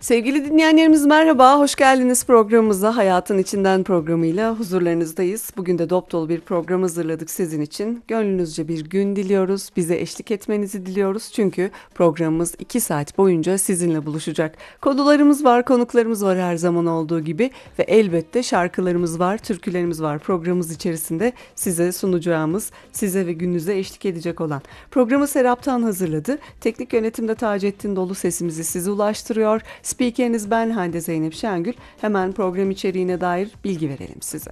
Sevgili dinleyenlerimiz merhaba, hoş geldiniz programımıza. Hayatın İçinden programıyla huzurlarınızdayız. Bugün de dop dolu bir program hazırladık sizin için. Gönlünüzce bir gün diliyoruz, bize eşlik etmenizi diliyoruz. Çünkü programımız 2 saat boyunca sizinle buluşacak. Konularımız var, konuklarımız var her zaman olduğu gibi. Ve elbette şarkılarımız var, türkülerimiz var programımız içerisinde size sunacağımız, size ve gününüze eşlik edecek olan. Programı Serap'tan hazırladı. Teknik yönetimde Taceddin Dolu sesimizi size ulaştırıyor. Spikeriniz ben Hande Zeynep Şengül. Hemen program içeriğine dair bilgi verelim size.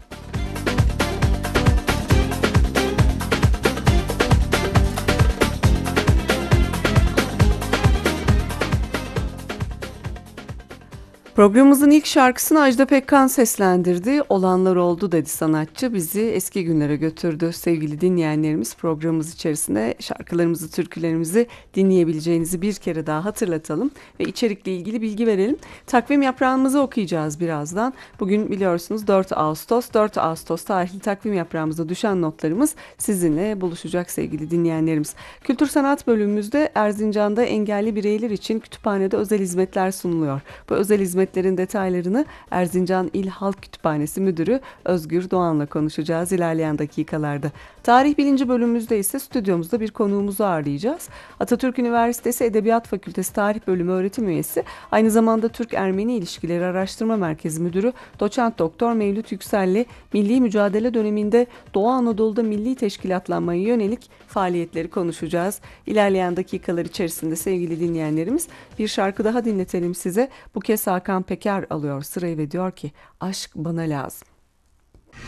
Programımızın ilk şarkısını Ajda Pekkan seslendirdi. Olanlar oldu dedi sanatçı. Bizi eski günlere götürdü. Sevgili dinleyenlerimiz, programımız içerisinde şarkılarımızı, türkülerimizi dinleyebileceğinizi bir kere daha hatırlatalım ve içerikle ilgili bilgi verelim. Takvim yaprağımızı okuyacağız birazdan. Bugün biliyorsunuz 4 Ağustos. 4 Ağustos tarihli takvim yaprağımıza düşen notlarımız sizinle buluşacak sevgili dinleyenlerimiz. Kültür Sanat bölümümüzde Erzincan'da engelli bireyler için kütüphanede özel hizmetler sunuluyor. Bu özel hizmetlerin detaylarını Erzincan İl Halk Kütüphanesi Müdürü Özgür Doğan'la konuşacağız ilerleyen dakikalarda. Tarih bilinci bölümümüzde ise stüdyomuzda bir konuğumuzu ağırlayacağız. Atatürk Üniversitesi Edebiyat Fakültesi Tarih Bölümü öğretim üyesi, aynı zamanda Türk-Ermeni İlişkileri Araştırma Merkezi Müdürü Doçent Doktor Mevlüt Yüksel'le milli mücadele döneminde Doğu Anadolu'da milli teşkilatlanmaya yönelik faaliyetleri konuşacağız. İlerleyen dakikalar içerisinde sevgili dinleyenlerimiz bir şarkı daha dinletelim size. Bu kez Hakan Peker alıyor sırayı ve diyor ki aşk bana lazım.